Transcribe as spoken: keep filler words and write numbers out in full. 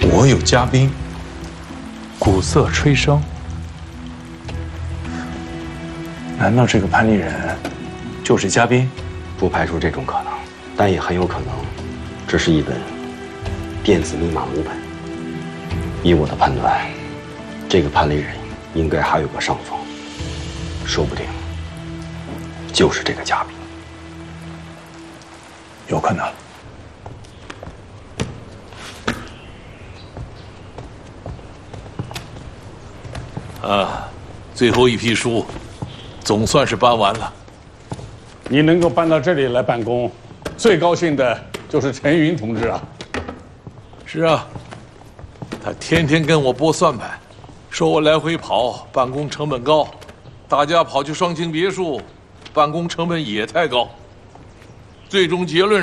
我有嘉宾，鼓瑟吹笙。难道这个潘丽人就是嘉宾？ 不排除这种可能，但也很有可能，这是一本电子密码模本。依我的判断，这个潘丽人应该还有个上峰，说不定就是这个嘉宾。 有可能。 啊，最后一批书，总算是搬完了。 你能够搬到这里来办公，最高兴的就是陈云同志啊。 是啊，他天天跟我拨算盘，说我来回跑，办公成本高，大家跑去双清别墅，办公成本也太高。最终结论